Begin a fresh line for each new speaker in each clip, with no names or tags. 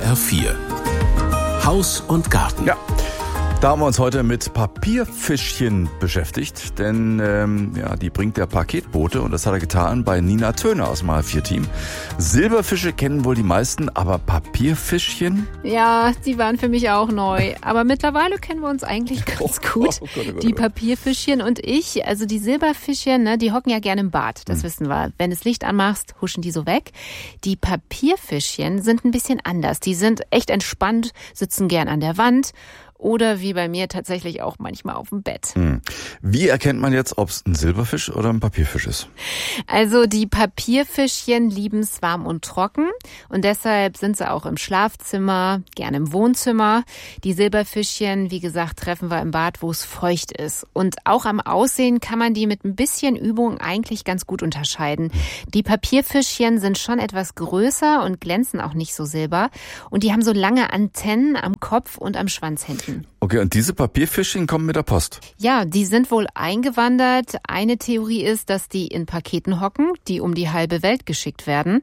HR4 Haus und Garten.
Ja, da haben wir uns heute mit Papierfischchen beschäftigt, denn die bringt der Paketbote und das hat er getan bei Nina Töner aus dem HR4-Team. Silberfische kennen wohl die meisten, aber Papierfischchen?
Ja, die waren für mich auch neu, aber mittlerweile kennen wir uns eigentlich ganz gut.
Oh Gott.
Die Papierfischchen und ich, also die Silberfischchen, ne, die hocken ja gerne im Bad, das wissen wir. Wenn du das Licht anmachst, huschen die so weg. Die Papierfischchen sind ein bisschen anders, die sind echt entspannt, sitzen gern an der Wand. Oder wie bei mir tatsächlich auch manchmal auf dem Bett.
Wie erkennt man jetzt, ob es ein Silberfisch oder ein Papierfisch ist?
Also die Papierfischchen lieben es warm und trocken und deshalb sind sie auch im Schlafzimmer, gerne im Wohnzimmer. Die Silberfischchen, wie gesagt, treffen wir im Bad, wo es feucht ist. Und auch am Aussehen kann man die mit ein bisschen Übung eigentlich ganz gut unterscheiden. Die Papierfischchen sind schon etwas größer und glänzen auch nicht so silber. Und die haben so lange Antennen am Kopf und am Schwanz hinten.
Okay, und diese Papierfischchen kommen mit der Post?
Ja, die sind wohl eingewandert. Eine Theorie ist, dass die in Paketen hocken, die um die halbe Welt geschickt werden.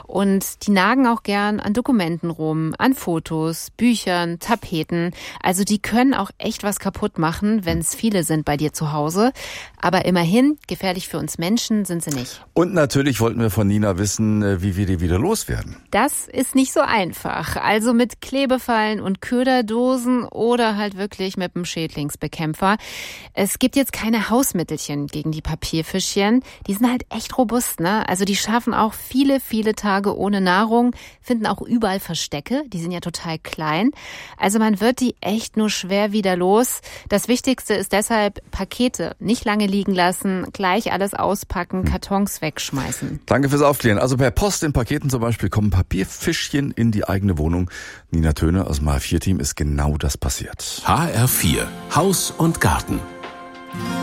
Und die nagen auch gern an Dokumenten rum, an Fotos, Büchern, Tapeten. Also die können auch echt was kaputt machen, wenn es viele sind bei dir zu Hause. Aber immerhin, gefährlich für uns Menschen sind sie nicht.
Und natürlich wollten wir von Nina wissen, wie wir die wieder loswerden.
Das ist nicht so einfach. Also mit Klebefallen und Köderdosen oder halt wirklich mit einem Schädlingsbekämpfer. Es gibt jetzt keine Hausmittelchen gegen die Papierfischchen. Die sind halt echt robust, ne? Also die schaffen auch viele, viele Tage ohne Nahrung, finden auch überall Verstecke. Die sind ja total klein. Also man wird die echt nur schwer wieder los. Das Wichtigste ist deshalb Pakete nicht lange liegen lassen, gleich alles auspacken, Kartons wegschmeißen.
Danke fürs Aufklären. Also per Post in Paketen zum Beispiel kommen Papierfischchen in die eigene Wohnung. Nina Töner aus dem HR4-Team ist genau das passiert.
HR4 Haus und Garten.